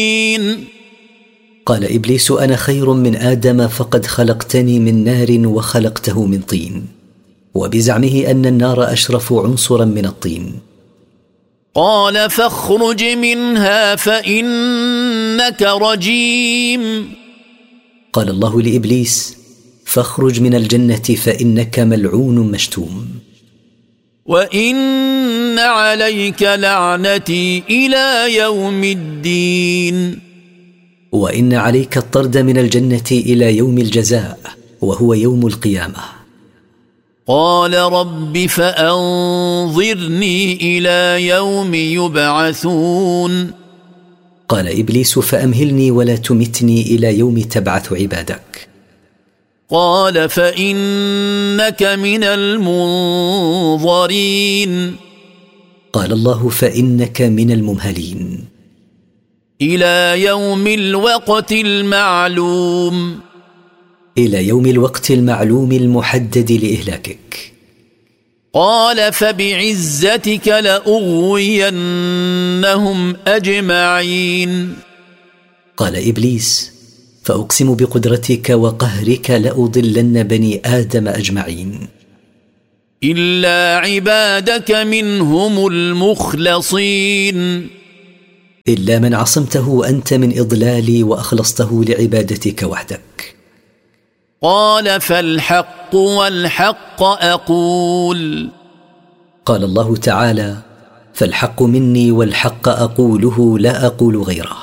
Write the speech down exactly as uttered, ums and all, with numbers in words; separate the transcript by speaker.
Speaker 1: قال إبليس: أنا خير من آدم، فقد خلقتني من نار وخلقته من طين، وبزعمه أن النار أشرف عنصرا من الطين.
Speaker 2: قال: فاخرج منها فإنك رجيم.
Speaker 1: قال الله لإبليس: فاخرج من الجنة فإنك ملعون مشتوم.
Speaker 2: وإن عليك لعنتي إلى يوم الدين.
Speaker 1: وإن عليك الطرد من الجنة إلى يوم الجزاء، وهو يوم القيامة.
Speaker 2: قال: رب فأنظرني إلى يوم يبعثون.
Speaker 1: قال إبليس: فأمهلني ولا تمتني إلى يوم تبعث عبادك.
Speaker 2: قال: فإنك من المنظرين.
Speaker 1: قال الله: فإنك من الممهلين
Speaker 2: إلى يوم الوقت المعلوم.
Speaker 1: إلى يوم الوقت المعلوم المحدد لإهلاكك.
Speaker 2: قال: فبعزتك لأغوينهم أجمعين.
Speaker 1: قال إبليس: فأقسم بقدرتك وقهرك لأضلن بني آدم أجمعين
Speaker 2: إلا عبادك منهم المخلصين.
Speaker 1: إلا من عصمته أنت من إضلالي وأخلصته لعبادتك وحدك.
Speaker 2: قال: فالحق والحق أقول.
Speaker 1: قال الله تعالى: فالحق مني والحق أقوله لا أقول غيره.